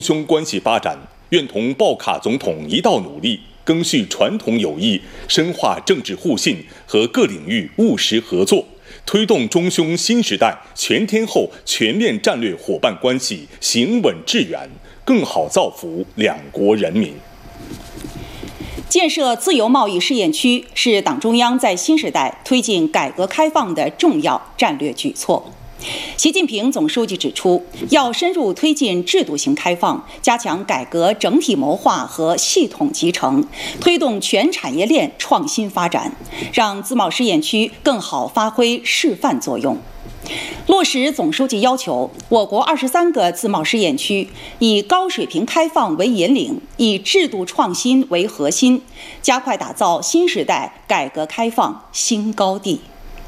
兄关系发展，愿同鲍卡总统一道努力，赓续传统友谊，深化政治互信和各领域务实合作，推动中兄新时代全天候全面战略伙伴关系行稳致远，更好造福两国人民。 建设自由贸易试验区是党中央在新时代推进改革开放的重要战略举措。习近平总书记指出，要深入推进制度性开放，加强改革整体谋划和系统集成，推动全产业链创新发展，让自贸试验区更好发挥示范作用。落实总书记要求，我国23个自贸试验区以高水平开放为引领，以制度创新为核心，加快打造新时代改革开放新高地。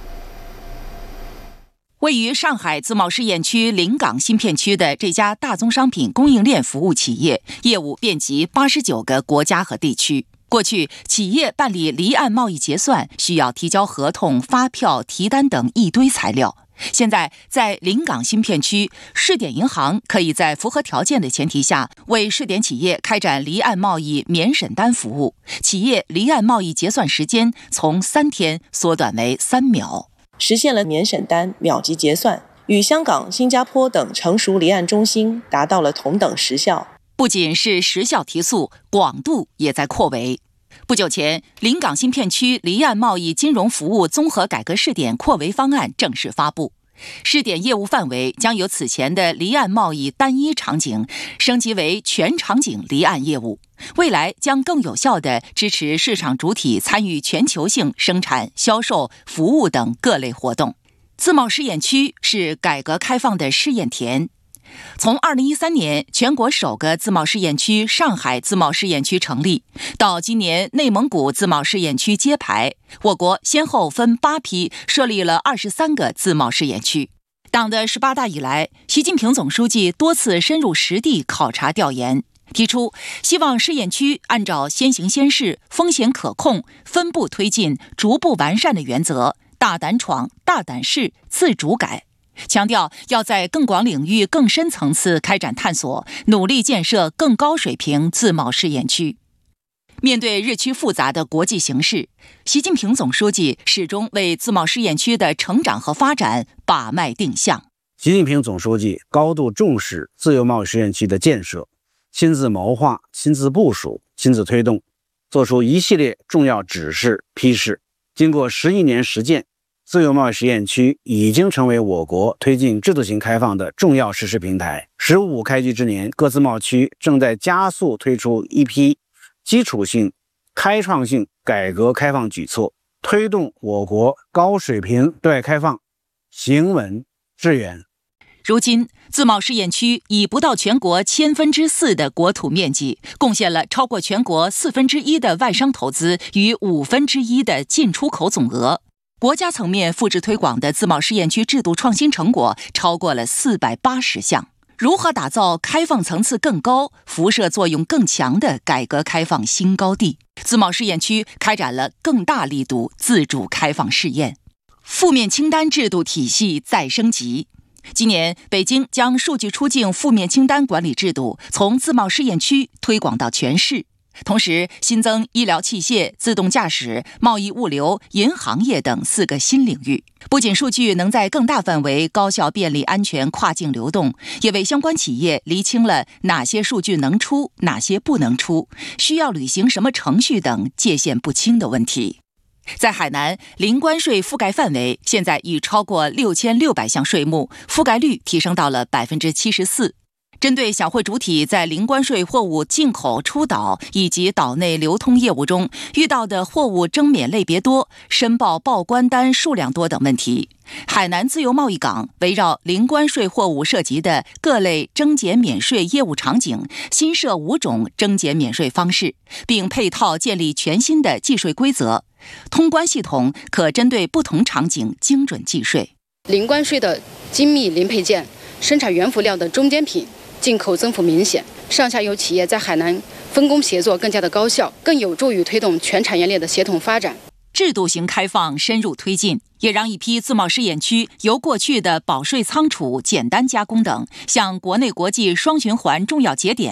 位于上海自贸试验区临港新片区的这家大宗商品供应链服务企业，业务遍及89个国家和地区。过去，企业办理离岸贸易结算需要提交合同、发票、提单等一堆材料。现在，在临港新片区，试点银行可以在符合条件的前提下，为试点企业开展离岸贸易免审单服务，企业离岸贸易结算时间从3天缩短为3秒。 实现了免审单秒级结算，与香港、新加坡等成熟离岸中心达到了同等时效。 不仅是时效提速，广度也在扩围。不久前，临港新片区离岸贸易金融服务综合改革试点扩围方案正式发布。试点业务范围将由此前的离岸贸易单一场景升级为全场景离岸业务，未来将更有效地支持市场主体参与全球性生产、销售、服务等各类活动。自贸试验区是改革开放的试验田。从2013年全国首个自贸试验区上海自贸试验区成立，到今年内蒙古自贸试验区揭牌，我国先后分8批设立了23个自贸试验区。党的18大以来，习近平总书记多次深入实地考察调研，提出希望试验区按照先行先试、风险可控、分步推进、逐步完善的原则，大胆闯、大胆试、自主改。强调要在更广领域、更深层次开展探索，努力建设更高水平自贸试验区。面对日趋复杂的国际形势，习近平总书记始终为自贸试验区的成长和发展把脉定向。 习近平总书记高度重视自由贸易试验区的建设，亲自谋划、亲自部署、亲自推动，作出一系列重要指示批示。经过11年实践，自由贸易试验区已经成为我国推进制度性开放的重要实施平台。15开局之年，各自贸区正在加速推出一批基础性、开创性改革开放举措，推动我国高水平对外开放行稳致远。 如今，自贸试验区以不到全国4/1000的国土面积，贡献了超过全国1/4的外商投资与1/5的进出口总额。国家层面复制推广的自贸试验区制度创新成果超过了480项。如何打造开放层次更高、辐射作用更强的改革开放新高地？自贸试验区开展了更大力度自主开放试验。负面清单制度体系再升级。今年，北京将数据出境负面清单管理制度从自贸试验区推广到全市。同时，新增医疗器械、自动驾驶、贸易物流、银行业等4个新领域。不仅数据能在更大范围、高效、便利、安全跨境流动，也为相关企业厘清了哪些数据能出、哪些不能出，需要履行什么程序等界限不清的问题。在海南，零关税覆盖范围现在已超过6600项税目，覆盖率提升到了74%。针对小汇主体在零关税货物进口、出岛以及岛内流通业务中遇到的货物征免类别多、申报报关单数量多等问题，海南自由贸易港围绕零关税货物涉及的各类征减免税业务场景，新设5种征减免税方式，并配套建立全新的计税规则。通关系统可针对不同场景精准计税。 零关税的精密零配件、生产原辅料的中间品进口增幅明显，上下游企业在海南分工协作更加的高效，更有助于推动全产业链的协同发展。 制度型开放深入推进，也让一批自贸试验区由过去的保税仓储、简单加工等，向国内国际双循环重要节点